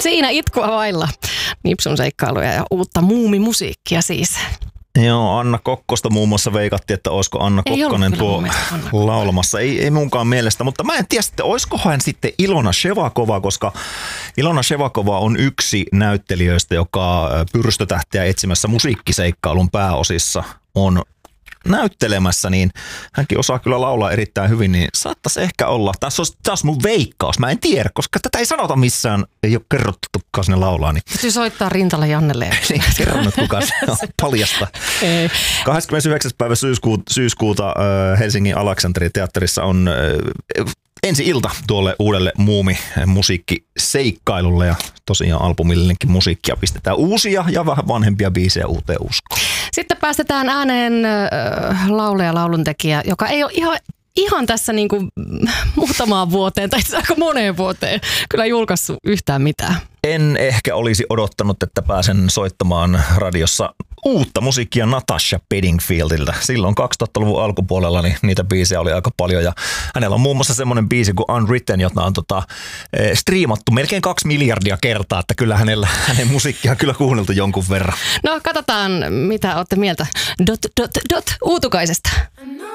Siinä itkua vailla. Nipsun seikkailuja ja uutta muumimusiikkia siis. Joo, Anna Kokkosta muun muassa veikattiin, että olisiko Anna Kokkonen tuo laulamassa. Ei munkaan mielestä, mutta mä en tiedä sitten, olisikohan sitten Ilona Shevakova, koska Ilona Shevakova on yksi näyttelijöistä, joka pyrstötähtiä etsimässä musiikkiseikkailun pääosissa on näyttelemässä, niin hänkin osaa kyllä laulaa erittäin hyvin, niin saattaisi ehkä olla, tässä olisi taas mun veikkaus, mä en tiedä, koska tätä ei sanota missään, ei ole kerrottu, kuka sinne laulaa. Niin. Täytyy soittaa Rintalle Jannelle. Kerro nyt, kuka se on, paljasta. 29. päivä syyskuuta Helsingin Aleksanteria-teatterissa on ensi ilta tuolle uudelle muumimusiikkiseikkailulle ja tosiaan albumillekin musiikkia pistetään uusia ja vähän vanhempia biisejä uuteen uskoon. Sitten päästetään ääneen laulaja, lauluntekijä, joka ei ole ihan tässä niinku muutamaan vuoteen tai aika moneen vuoteen kyllä julkaissut yhtään mitään. En ehkä olisi odottanut, että pääsen soittamaan radiossa uutta musiikkia Natasha Bedingfieldiltä. Silloin 2000-luvun alkupuolella niin niitä biisejä oli aika paljon ja hänellä on muun muassa semmoinen biisi kuin Unwritten, jota on striimattu melkein 2 miljardia kertaa, että kyllä hänen musiikkia on kyllä kuunneltu jonkun verran. No katsotaan, mitä olette mieltä Uutukaisesta.